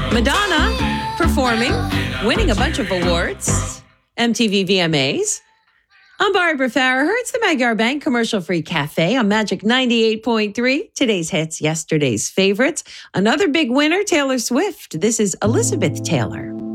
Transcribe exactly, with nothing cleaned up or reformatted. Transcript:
Madonna performing, winning a bunch of awards, M T V V M As. I'm Barbara Farraher. It's the Magyar Bank Commercial-Free Cafe on Magic ninety-eight point three. Today's hits, yesterday's favorites. Another big winner, Taylor Swift. This is Elizabeth Taylor.